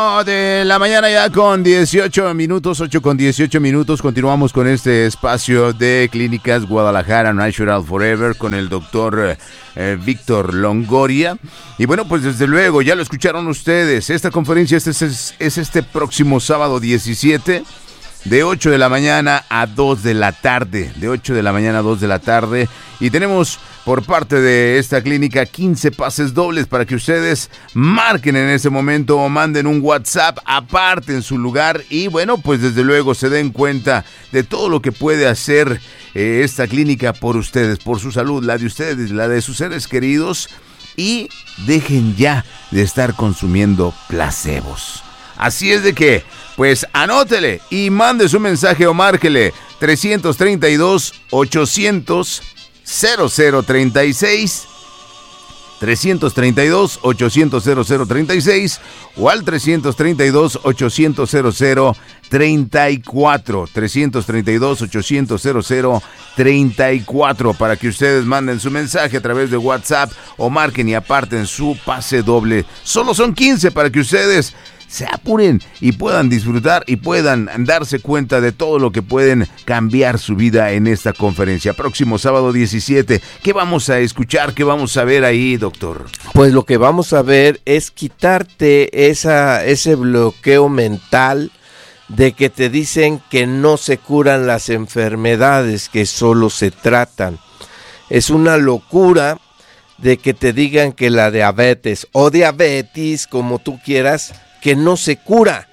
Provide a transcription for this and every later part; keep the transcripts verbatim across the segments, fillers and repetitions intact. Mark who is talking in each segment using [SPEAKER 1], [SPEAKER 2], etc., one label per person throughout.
[SPEAKER 1] De la mañana ya con dieciocho minutos, ocho con dieciocho minutos, continuamos con este espacio de Clínicas Guadalajara Natural Forever con el doctor eh, Víctor Longoria. Y bueno, pues desde luego, ya lo escucharon ustedes, esta conferencia este es, es este próximo sábado diecisiete, de ocho de la mañana a dos de la tarde, de ocho de la mañana a dos de la tarde, y tenemos por parte de esta clínica quince pases dobles para que ustedes marquen en ese momento o manden un WhatsApp, aparten su lugar y bueno, pues desde luego se den cuenta de todo lo que puede hacer eh, esta clínica por ustedes, por su salud, la de ustedes, la de sus seres queridos, y dejen ya de estar consumiendo placebos. Así es de que, pues anótele y mande su mensaje o márquele trescientos treinta y dos, ochocientos, cero cero treinta y seis, trescientos treinta y dos, ochocientos, cero cero treinta y seis o al trescientos treinta y dos, ochocientos, cero cero treinta y cuatro, trescientos treinta y dos, ochocientos, cero cero treinta y cuatro para que ustedes manden su mensaje a través de WhatsApp o marquen y aparten su pase doble. Solo son quince para que ustedes se apuren y puedan disfrutar y puedan darse cuenta de todo lo que pueden cambiar su vida en esta conferencia. Próximo sábado diecisiete, ¿qué vamos a escuchar? ¿Qué vamos a ver ahí, doctor?
[SPEAKER 2] Pues lo que vamos a ver es quitarte esa, ese bloqueo mental de que te dicen que no se curan las enfermedades, que solo se tratan. Es una locura de que te digan que la diabetes o diabetes, como tú quieras, que no se cura.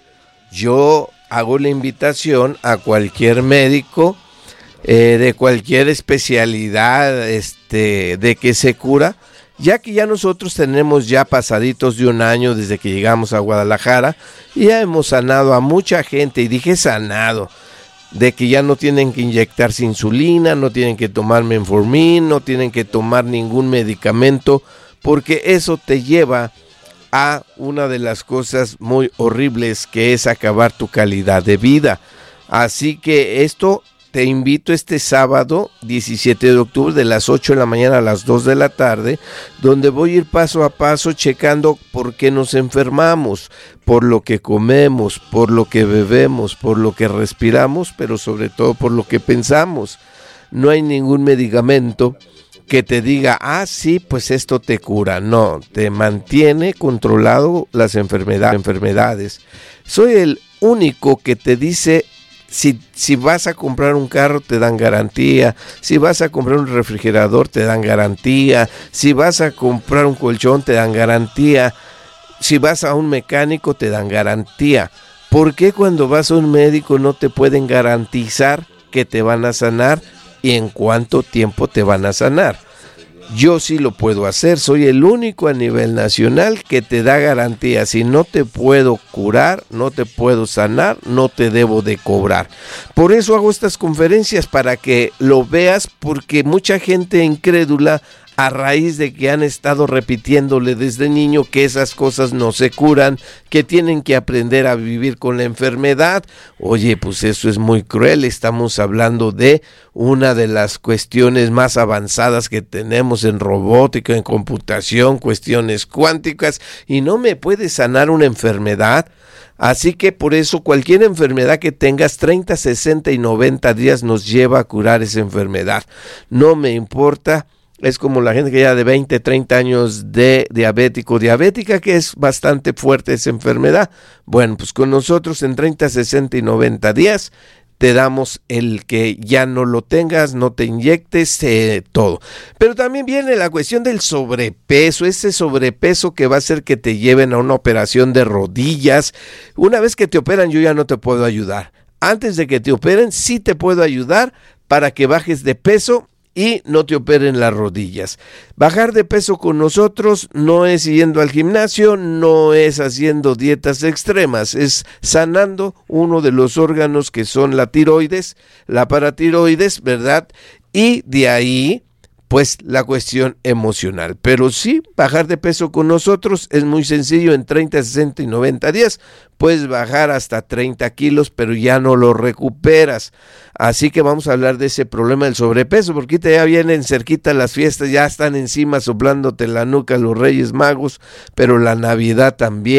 [SPEAKER 2] Yo hago la invitación a cualquier médico eh, de cualquier especialidad este, de que se cura, ya que ya nosotros tenemos ya pasaditos de un año desde que llegamos a Guadalajara y ya hemos sanado a mucha gente, y dije sanado, de que ya no tienen que inyectarse insulina, no tienen que tomar Metformin, no tienen que tomar ningún medicamento, porque eso te lleva a una de las cosas muy horribles, que es acabar tu calidad de vida. Así que esto te invito este sábado diecisiete de octubre de las ocho de la mañana a las dos de la tarde, donde voy a ir paso a paso checando por qué nos enfermamos, por lo que comemos, por lo que bebemos, por lo que respiramos, pero sobre todo por lo que pensamos. No hay ningún medicamento que te diga, ah, sí, pues esto te cura. No, te mantiene controlado las enfermedad, enfermedades. Soy el único que te dice, si, si vas a comprar un carro, te dan garantía. Si vas a comprar un refrigerador, te dan garantía. Si vas a comprar un colchón, te dan garantía. Si vas a un mecánico, te dan garantía. ¿Por qué cuando vas a un médico no te pueden garantizar que te van a sanar y en cuánto tiempo te van a sanar? Yo sí lo puedo hacer, soy el único a nivel nacional que te da garantía. Si no te puedo curar, no te puedo sanar, no te debo de cobrar. Por eso hago estas conferencias, para que lo veas, porque mucha gente incrédula, a raíz de que han estado repitiéndole desde niño que esas cosas no se curan, que tienen que aprender a vivir con la enfermedad. Oye, pues eso es muy cruel. Estamos hablando de una de las cuestiones más avanzadas que tenemos en robótica, en computación, cuestiones cuánticas, y no me puede sanar una enfermedad. Así que por eso cualquier enfermedad que tengas, treinta, sesenta y noventa días nos lleva a curar esa enfermedad. No me importa. Es como la gente que ya de veinte, treinta años de diabético, diabética, que es bastante fuerte esa enfermedad. Bueno, pues con nosotros en treinta, sesenta y noventa días te damos el que ya no lo tengas, no te inyectes, eh, todo. Pero también viene la cuestión del sobrepeso, ese sobrepeso que va a hacer que te lleven a una operación de rodillas. Una vez que te operan, yo ya no te puedo ayudar. Antes de que te operen, sí te puedo ayudar para que bajes de peso y no te operen las rodillas. Bajar de peso con nosotros no es yendo al gimnasio, no es haciendo dietas extremas, es sanando uno de los órganos que son la tiroides, la paratiroides, ¿verdad? Y de ahí, pues la cuestión emocional. Pero sí, bajar de peso con nosotros es muy sencillo. En treinta, sesenta y noventa días puedes bajar hasta treinta kilos, pero ya no lo recuperas. Así que vamos a hablar de ese problema del sobrepeso, porque ya vienen cerquita las fiestas, ya están encima soplándote la nuca los Reyes Magos, pero la Navidad también,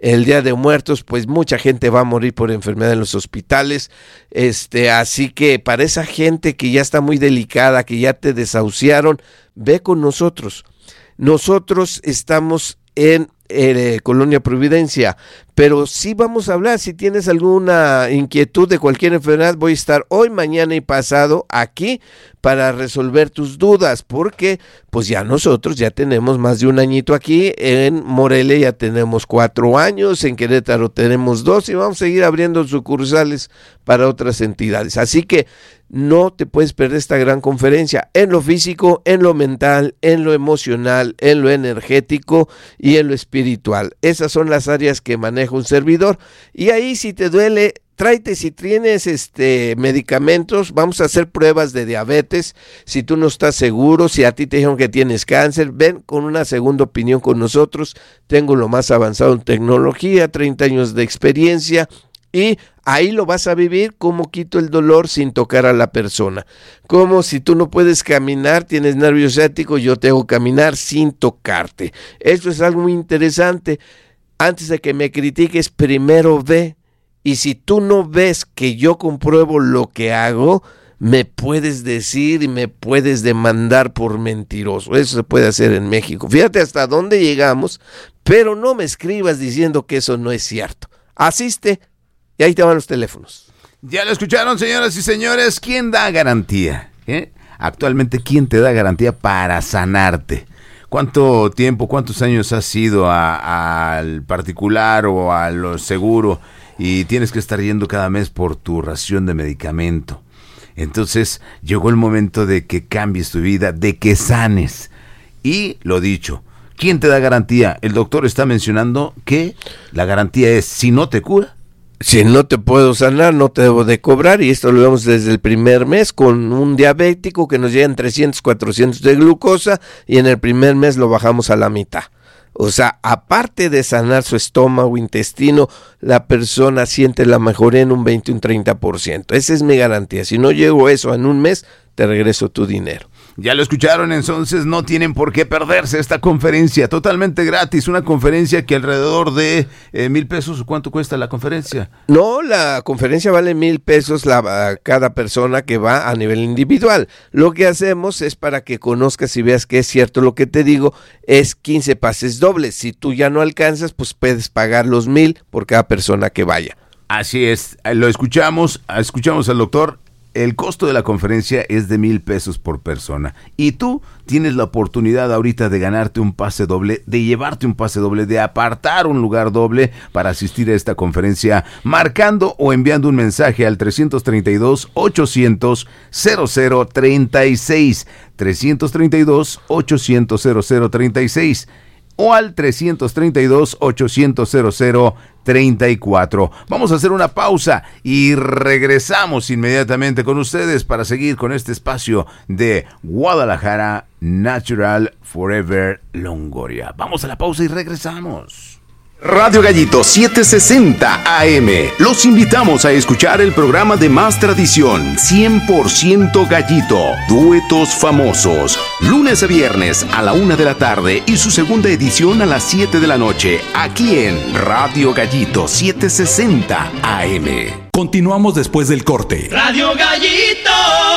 [SPEAKER 2] el Día de Muertos, pues mucha gente va a morir por enfermedad en los hospitales, este, así que para esa gente que ya está muy delicada, que ya te desahuciaron, ve con nosotros. Nosotros estamos en eh, Colonia Providencia, pero sí vamos a hablar. Si tienes alguna inquietud de cualquier enfermedad, voy a estar hoy, mañana y pasado aquí para resolver tus dudas, porque pues ya nosotros ya tenemos más de un añito aquí, en Morelia ya tenemos cuatro años, en Querétaro tenemos dos y vamos a seguir abriendo sucursales para otras entidades, así que no te puedes perder esta gran conferencia en lo físico, en lo mental, en lo emocional, en lo energético y en lo espiritual. Esas son las áreas que maneja un servidor, y ahí si te duele, tráete, si tienes este medicamentos, vamos a hacer pruebas de diabetes. Si tú no estás seguro, si a ti te dijeron que tienes cáncer, ven con una segunda opinión con nosotros. Tengo lo más avanzado en tecnología, treinta años de experiencia, y ahí lo vas a vivir, cómo quito el dolor sin tocar a la persona. Como si tú no puedes caminar, tienes nervio ciático, yo te hago caminar sin tocarte. Esto es algo muy interesante. Antes de que me critiques, primero ve. Y si tú no ves que yo compruebo lo que hago, me puedes decir y me puedes demandar por mentiroso. Eso se puede hacer en México. Fíjate hasta dónde llegamos, pero no me escribas diciendo que eso no es cierto. Asiste. Y ahí te van los teléfonos.
[SPEAKER 1] Ya lo escucharon, señoras y señores. ¿Quién da garantía? ¿Eh? Actualmente, ¿quién te da garantía para sanarte? ¿Cuánto tiempo, cuántos años has ido a, al particular o a lo seguro y tienes que estar yendo cada mes por tu ración de medicamento? Entonces, llegó el momento de que cambies tu vida, de que sanes. Y lo dicho, ¿quién te da garantía? El doctor está mencionando que la garantía es, si no te cura,
[SPEAKER 2] si no te puedo sanar, no te debo de cobrar, y esto lo vemos desde el primer mes con un diabético que nos llegan trescientos, cuatrocientos de glucosa y en el primer mes lo bajamos a la mitad. O sea, aparte de sanar su estómago, intestino, la persona siente la mejoría en un veinte, un treinta por ciento. Esa es mi garantía. Si no llego a eso en un mes, te regreso tu dinero.
[SPEAKER 1] Ya lo escucharon, entonces no tienen por qué perderse esta conferencia totalmente gratis, una conferencia que alrededor de eh, mil pesos. ¿Cuánto cuesta la conferencia?
[SPEAKER 2] No, la conferencia vale mil pesos la, cada persona que va a nivel individual. Lo que hacemos es para que conozcas y veas que es cierto lo que te digo, es quince pases dobles. Si tú ya no alcanzas, pues puedes pagar los mil por cada persona que vaya.
[SPEAKER 1] Así es, lo escuchamos, escuchamos al doctor. El costo de la conferencia es de mil pesos por persona y tú tienes la oportunidad ahorita de ganarte un pase doble, de llevarte un pase doble, de apartar un lugar doble para asistir a esta conferencia marcando o enviando un mensaje al trescientos treinta y dos, ochocientos, cero cero treinta y seis, trescientos treinta y dos, ochocientos, cero cero treinta y seis o al trescientos treinta y dos, ochocientos, cero cero treinta y cuatro. Vamos a hacer una pausa y regresamos inmediatamente con ustedes para seguir con este espacio de Guadalajara Natural Forever Longoria. Vamos a la pausa y regresamos.
[SPEAKER 3] Radio Gallito setecientos sesenta A M. Los invitamos a escuchar el programa de más tradición, cien por ciento Gallito, duetos famosos, lunes a viernes a la una de la tarde y su segunda edición a las siete de la noche, aquí en Radio Gallito setecientos sesenta A M.
[SPEAKER 4] Continuamos después del corte.
[SPEAKER 5] Radio Gallito.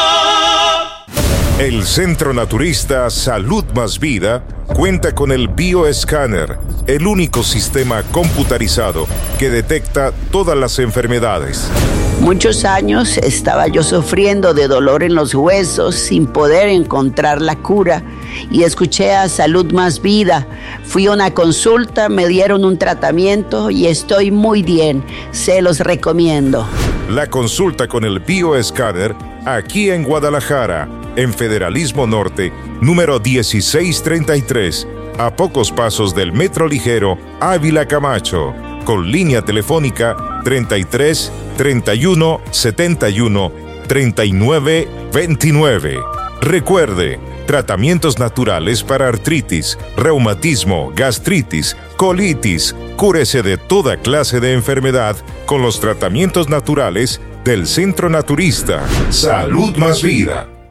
[SPEAKER 6] El Centro Naturista Salud Más Vida cuenta con el Bioescáner, el único sistema computarizado que detecta todas las enfermedades.
[SPEAKER 7] Muchos años estaba yo sufriendo de dolor en los huesos sin poder encontrar la cura y escuché a Salud Más Vida. Fui a una consulta, me dieron un tratamiento y estoy muy bien. Se los recomiendo.
[SPEAKER 6] La consulta con el Bioescáner aquí en Guadalajara, en Federalismo Norte, número dieciséis treinta y tres, a pocos pasos del Metro Ligero Ávila Camacho, con línea telefónica treinta y tres, treinta y uno, setenta y uno, treinta y nueve, veintinueve. Recuerde, tratamientos naturales para artritis, reumatismo, gastritis, colitis. Cúrese de toda clase de enfermedad con los tratamientos naturales del Centro Naturista Salud Más Vida.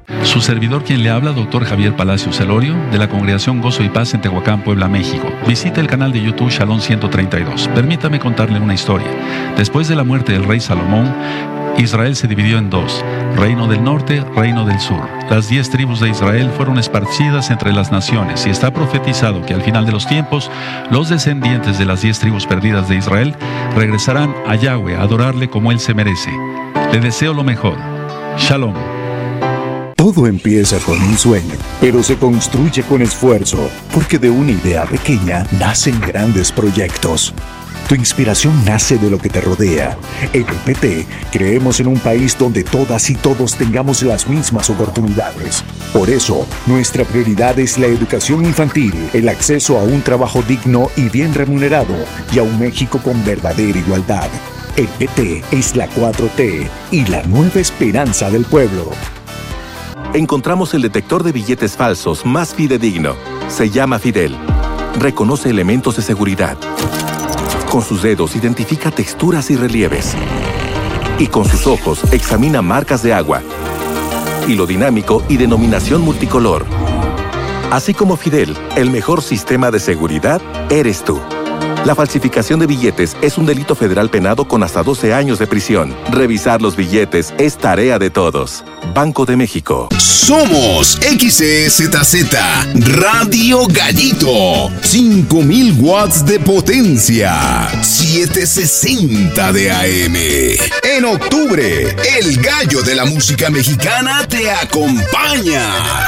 [SPEAKER 4] Su servidor quien le habla, doctor Javier Palacios Celorio, de la Congregación Gozo y Paz en Tehuacán, Puebla, México. Visite el canal de YouTube Shalom ciento treinta y dos. Permítame contarle una historia. Después de la muerte del rey Salomón, Israel se dividió en dos, reino del norte, reino del sur. Las diez tribus de Israel fueron esparcidas entre las naciones y está profetizado que al final de los tiempos, los descendientes de las diez tribus perdidas de Israel regresarán a Yahweh a adorarle como él se merece. Le deseo lo mejor. Shalom.
[SPEAKER 5] Todo empieza con un sueño, pero se construye con esfuerzo, porque de una idea pequeña nacen grandes proyectos. Tu inspiración nace de lo que te rodea. En el P T creemos en un país donde todas y todos tengamos las mismas oportunidades. Por eso, nuestra prioridad es la educación infantil, el acceso a un trabajo digno y bien remunerado, y a un México con verdadera igualdad. El P T es la cuatro T y la nueva esperanza del pueblo.
[SPEAKER 8] Encontramos el detector de billetes falsos más fidedigno. Se llama Fidel. Reconoce elementos de seguridad. Con sus dedos identifica texturas y relieves. Y con sus ojos examina marcas de agua, hilo dinámico y denominación multicolor. Así como Fidel, el mejor sistema de seguridad eres tú. La falsificación de billetes es un delito federal penado con hasta doce años de prisión. Revisar los billetes es tarea de todos. Banco de México.
[SPEAKER 3] Somos X E Z Z Radio Gallito. cinco mil watts de potencia. setecientos sesenta de A M. En octubre, el gallo de la música mexicana te acompaña.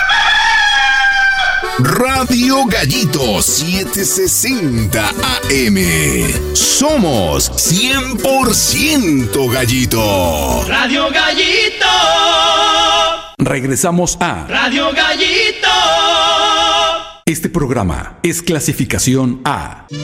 [SPEAKER 3] Radio Gallito setecientos sesenta A M. Somos cien por ciento Gallito.
[SPEAKER 9] Radio Gallito.
[SPEAKER 4] Regresamos a
[SPEAKER 9] Radio Gallito.
[SPEAKER 4] Este programa es clasificación A,